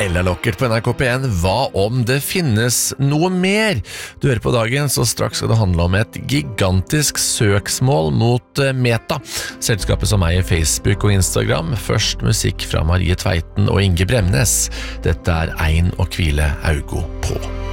Ella Lockert på NRK P1. Hva om det finnes noe mer? Du hører på dagen, så straks skal det handle om et gigantisk søksmål mot Meta, selskapet som eier Facebook og Instagram. Først musikk fra Marie Tveiten og Inge Bremnes. Dette er Ein og Kvile Augo på.